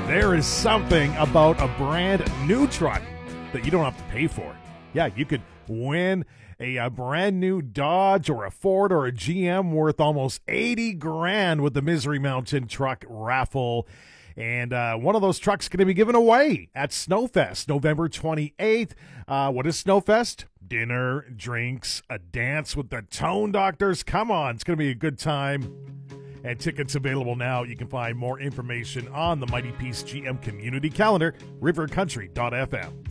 There is something about a brand new truck that you don't have to pay for. Yeah, you could win a brand new Dodge or a Ford or a GM worth almost 80 grand with the Misery Mountain truck raffle. And one of those trucks going to be given away at Snowfest, November 28th. What is Snowfest? Dinner, drinks, a dance with the Tone Doctors. Come on, it's going to be a good time. And tickets available now. You can find more information on the Mighty Peace GM community calendar, rivercountry.fm.